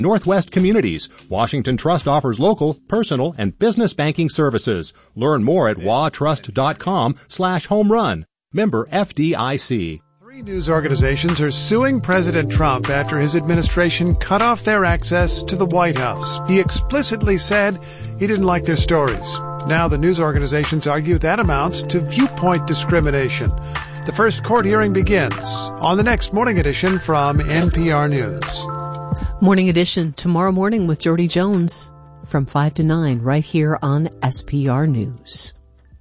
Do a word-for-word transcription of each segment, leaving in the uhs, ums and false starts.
Northwest Communities. Washington Trust offers local, personal, and business banking services. Learn more at watrust.com slash home run. Member F D I C. Three news organizations are suing President Trump after his administration cut off their access to the White House. He explicitly said he didn't like their stories. Now the news organizations argue that amounts to viewpoint discrimination. The first court hearing begins on the next Morning Edition from N P R News. Morning Edition tomorrow morning with Jordy Jones from five to nine right here on S P R News.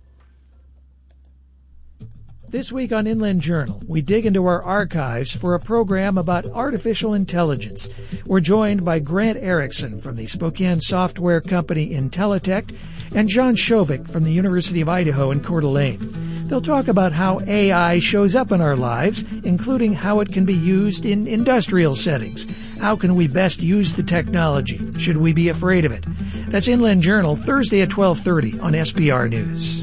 This week on Inland Journal, we dig into our archives for a program about artificial intelligence. We're joined by Grant Erickson from the Spokane software company Intellitect and John Shovik from the University of Idaho in Coeur d'Alene. They'll talk about how A I shows up in our lives, including how it can be used in industrial settings. How can we best use the technology? Should we be afraid of it? That's Inland Journal, Thursday at twelve thirty on S P R News.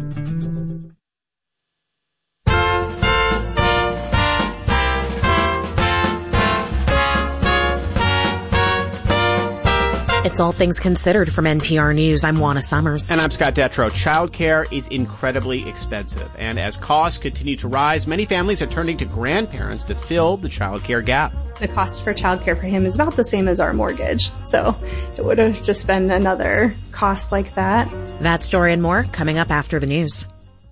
It's All Things Considered from N P R News. I'm Juana Summers. And I'm Scott Detrow. Childcare is incredibly expensive. And as costs continue to rise, many families are turning to grandparents to fill the childcare gap. The cost for childcare for him is about the same as our mortgage. So it would have just been another cost like that. That story and more coming up after the news.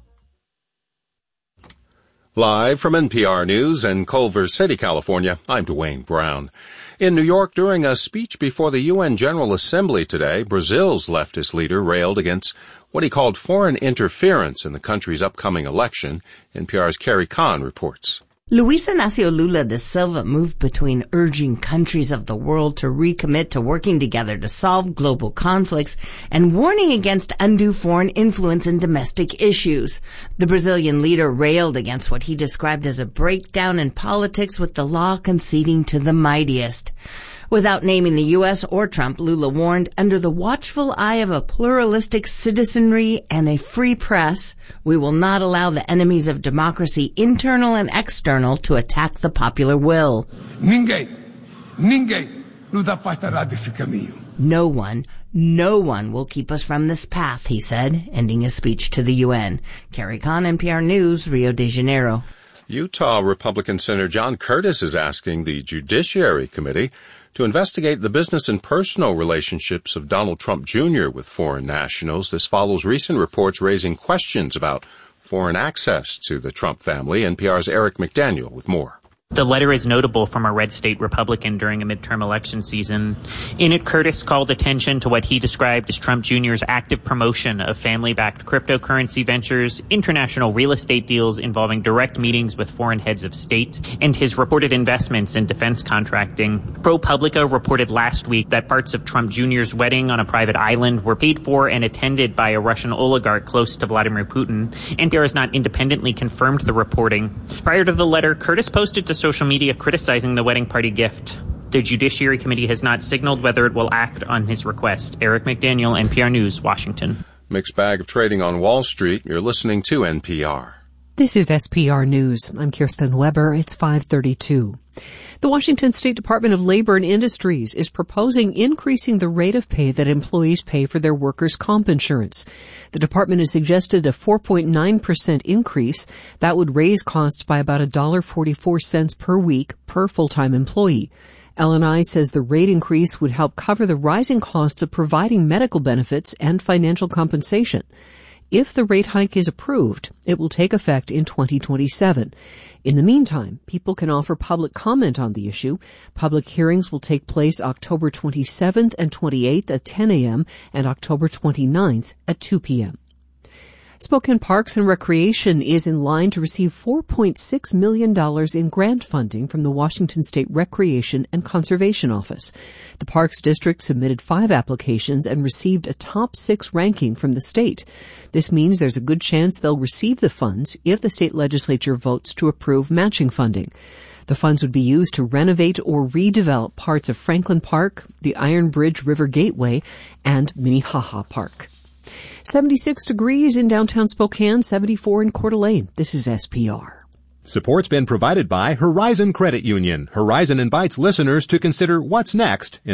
Live from N P R News in Culver City, California, I'm Dwayne Brown. In New York, during a speech before the U N General Assembly today, Brazil's leftist leader railed against what he called foreign interference in the country's upcoming election. N P R's Carrie Kahn reports. Luiz Inácio Lula da Silva moved between urging countries of the world to recommit to working together to solve global conflicts and warning against undue foreign influence in domestic issues. The Brazilian leader railed against what he described as a breakdown in politics, with the law conceding to the mightiest. Without naming the U S or Trump, Lula warned, under the watchful eye of a pluralistic citizenry and a free press, we will not allow the enemies of democracy, internal and external, to attack the popular will. Ninguém, ninguém nos afastará desse caminho. No one, no one will keep us from this path, he said, ending his speech to the U N. Carrie Kahn, N P R News, Rio de Janeiro. Utah Republican Senator John Curtis is asking the Judiciary Committee to investigate the business and personal relationships of Donald Trump Junior with foreign nationals. This follows recent reports raising questions about foreign access to the Trump family. N P R's Eric McDaniel with more. The letter is notable from a red state Republican during a midterm election season. In it, Curtis called attention to what he described as Trump Junior's active promotion of family-backed cryptocurrency ventures, international real estate deals involving direct meetings with foreign heads of state, and his reported investments in defense contracting. ProPublica reported last week that parts of Trump Junior's wedding on a private island were paid for and attended by a Russian oligarch close to Vladimir Putin. N P R has not independently confirmed the reporting. Prior to the letter, Curtis posted to social media criticizing the wedding party gift. The Judiciary Committee has not signaled whether it will act on his request. Eric McDaniel, N P R News, Washington. Mixed bag of trading on Wall Street. You're listening to N P R. This is S P R News. I'm Kirsten Weber. It's five thirty-two. The Washington State Department of Labor and Industries is proposing increasing the rate of pay that employees pay for their workers' comp insurance. The department has suggested a four point nine percent increase. That would raise costs by about one dollar and forty-four cents per week per full-time employee. L and I says the rate increase would help cover the rising costs of providing medical benefits and financial compensation. If the rate hike is approved, it will take effect in twenty twenty-seven. In the meantime, people can offer public comment on the issue. Public hearings will take place October twenty-seventh and twenty-eighth at ten a.m. and October twenty-ninth at two p.m. Spokane Parks and Recreation is in line to receive four point six million dollars in grant funding from the Washington State Recreation and Conservation Office. The Parks District submitted five applications and received a top six ranking from the state. This means there's a good chance they'll receive the funds if the state legislature votes to approve matching funding. The funds would be used to renovate or redevelop parts of Franklin Park, the Iron Bridge River Gateway, and Minnehaha Park. seventy-six degrees in downtown Spokane, seventy-four in Coeur d'Alene. This is S P R. Support's been provided by Horizon Credit Union. Horizon invites listeners to consider what's next in